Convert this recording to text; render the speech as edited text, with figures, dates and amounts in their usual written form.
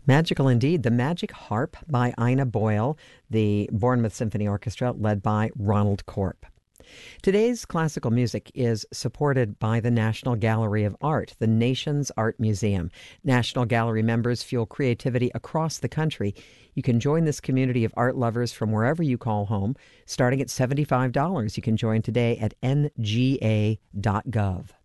Magical indeed. The Magic Harp by Ina Boyle, the Bournemouth Symphony Orchestra, led by Ronald Corp. Today's classical music is supported by the National Gallery of Art, the nation's art museum. National Gallery members fuel creativity across the country. You can join this community of art lovers from wherever you call home. Starting at $75, you can join today at nga.gov.